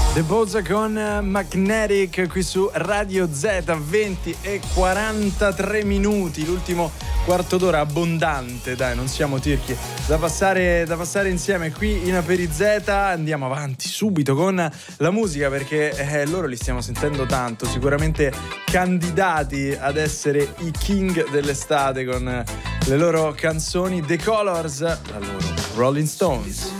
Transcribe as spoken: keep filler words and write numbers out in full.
The Boza con Magnetic qui su Radio Z, venti e quarantatré minuti, l'ultimo quarto d'ora abbondante, dai, non siamo tirchi, da passare, da passare insieme qui in Aperi Z. Andiamo avanti subito con la musica perché eh, loro li stiamo sentendo tanto, sicuramente candidati ad essere i king dell'estate con le loro canzoni. The Colors, la loro Rolling Stones.